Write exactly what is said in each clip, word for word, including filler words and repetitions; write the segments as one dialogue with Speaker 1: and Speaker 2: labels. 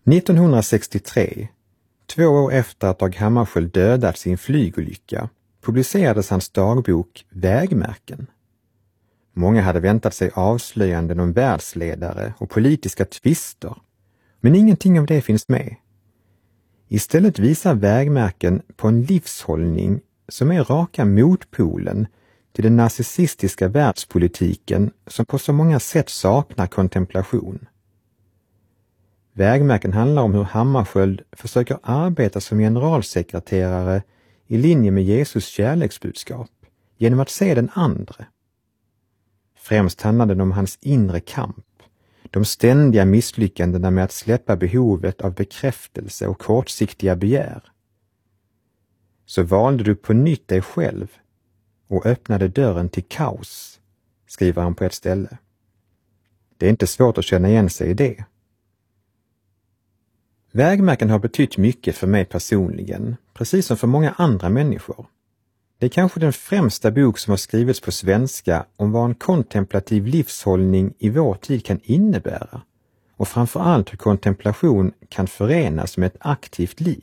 Speaker 1: nittonhundrasextiotre, två år efter att Dag Hammarskjöld dödats i en flygolycka, publicerades hans dagbok Vägmärken. Många hade väntat sig avslöjanden om världsledare och politiska tvister, men ingenting av det finns med. Istället visar Vägmärken på en livshållning som är raka motpolen till den narcissistiska världspolitiken som på så många sätt saknar kontemplation. Vägmärken handlar om hur Hammarskjöld försöker arbeta som generalsekreterare i linje med Jesus kärleksbudskap genom att se den andre. Främst handlar den om hans inre kamp, de ständiga misslyckandena med att släppa behovet av bekräftelse och kortsiktiga begär. Så valde du på nytt dig själv och öppnade dörren till kaos, skriver han på ett ställe. Det är inte svårt att känna igen sig i det. Vägmärken har betytt mycket för mig personligen, precis som för många andra människor. Det är kanske den främsta bok som har skrivits på svenska om vad en kontemplativ livshållning i vår tid kan innebära och framförallt hur kontemplation kan förenas med ett aktivt liv.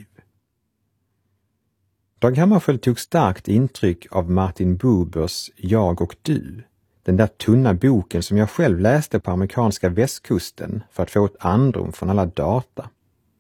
Speaker 1: Dag Hammarskjöld tog starkt intryck av Martin Bubers Jag och du, den där tunna boken som jag själv läste på amerikanska västkusten för att få ett andrum från alla data.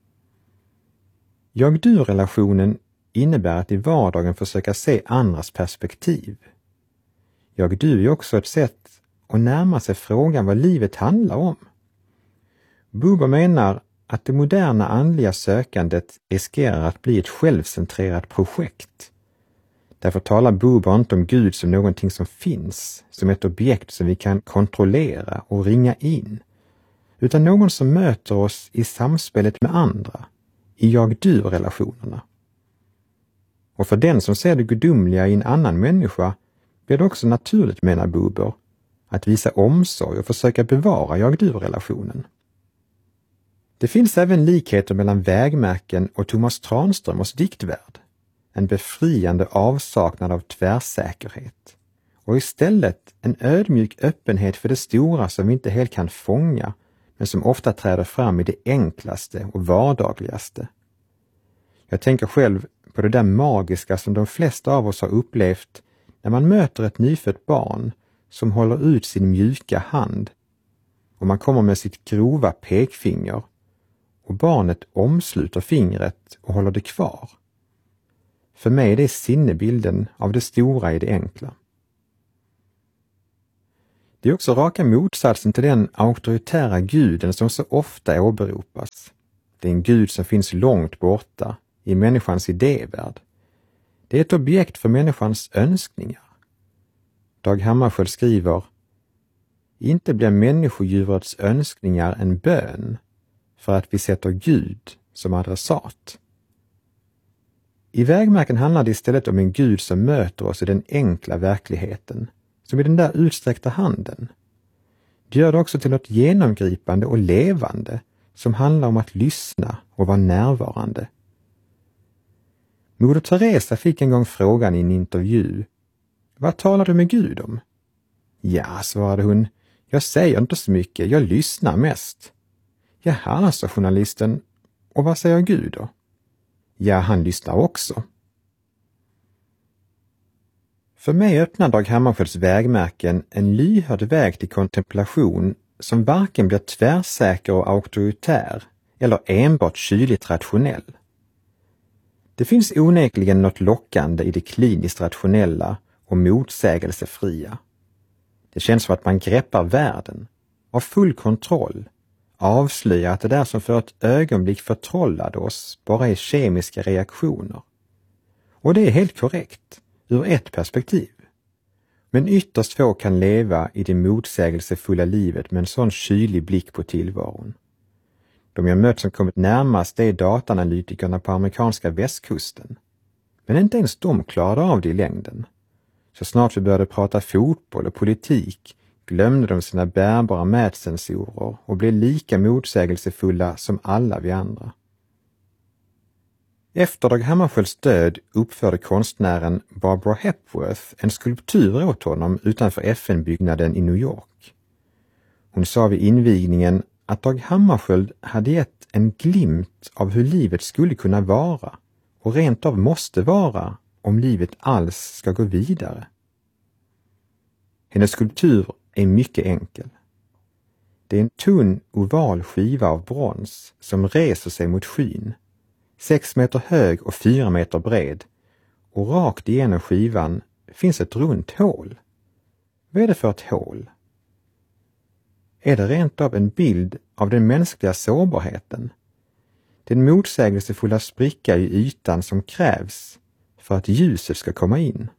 Speaker 1: Jag-du-relationen innebär att i vardagen försöka se andras perspektiv. Jag-du är också ett sätt att närma sig frågan vad livet handlar om. Buber menar att det moderna andliga sökandet riskerar att bli ett självcentrerat projekt. Därför talar Buber inte om Gud som någonting som finns, som ett objekt som vi kan kontrollera och ringa in, utan någon som möter oss i samspelet med andra, i jag-du-relationerna. Och för den som ser det gudomliga i en annan människa blir det också naturligt, menar Buber, att visa omsorg och försöka bevara jag-du-relationen. Det finns även likheter mellan Vägmärken och Thomas Tranströmers diktvärld, en befriande avsaknad av tvärsäkerhet, och istället en ödmjuk öppenhet för det stora som vi inte helt kan fånga, men som ofta träder fram i det enklaste och vardagligaste. Jag tänker själv på det där magiska som de flesta av oss har upplevt när man möter ett nyfött barn som håller ut sin mjuka hand och man kommer med sitt grova pekfinger och barnet omsluter fingret och håller det kvar. För mig är det sinnebilden av det stora i det enkla. Det är också raka motsatsen till den auktoritära guden som så ofta åberopas. Det är en gud som finns långt borta i människans idévärld. Det är ett objekt för människans önskningar. Dag Hammarskjöld skriver: inte blir människodjurets önskningar en bön för att vi sätter Gud som adressat. I Vägmärken handlar det istället om en Gud som möter oss i den enkla verkligheten, som i den där utsträckta handen. Det gör det också till något genomgripande och levande som handlar om att lyssna och vara närvarande. Moder Teresa fick en gång frågan i en intervju: vad talar du med Gud om? Ja, svarade hon, jag säger inte så mycket, jag lyssnar mest. Jaha, sa journalisten, och vad säger Gud då? Ja, han lyssnar också. För mig öppnar Dag Hammarskjölds Vägmärken en lyhörd väg till kontemplation som varken blir tvärsäker och auktoritär eller enbart kyligt rationell. Det finns onekligen något lockande i det kliniskt rationella och motsägelsefria. Det känns som att man greppar världen, har full kontroll, avslöjar att det där som för ett ögonblick förtrollade oss bara är kemiska reaktioner. Och det är helt korrekt, ur ett perspektiv. Men ytterst få kan leva i det motsägelsefulla livet med en sån kylig blick på tillvaron. De jag mött som kommit närmast är dataanalytikerna på amerikanska västkusten. Men inte ens de klarade av det i längden. Så snart vi började prata fotboll och politik glömde de sina bärbara mätsensorer och blev lika motsägelsefulla som alla vi andra. Efter Dag Hammarskjölds död uppförde konstnären Barbara Hepworth en skulptur åt honom utanför F N-byggnaden i New York. Hon sa vid invigningen att Dag Hammarskjöld hade gett en glimt av hur livet skulle kunna vara och rent av måste vara om livet alls ska gå vidare. Hennes skulptur är mycket enkel. Det är en tunn oval skiva av brons som reser sig mot skyn, sex meter hög och fyra meter bred, och rakt igenom skivan finns ett runt hål. Vad är det för ett hål? Är det rent av en bild av den mänskliga sårbarheten? Den motsägelsefulla spricka i ytan som krävs för att ljuset ska komma in.